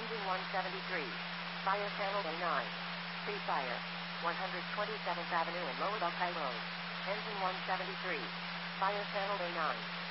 Engine 173. Fire channel A9. Pre-fire. 127th Avenue and Lower Buckeye Road. Engine 173. Fire channel A9.